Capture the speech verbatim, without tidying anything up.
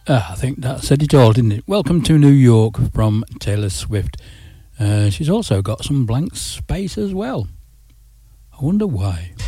Uh, I think that said it all, didn't it? Welcome to New York from Taylor Swift. Uh, she's also got some blank space as well. I wonder why.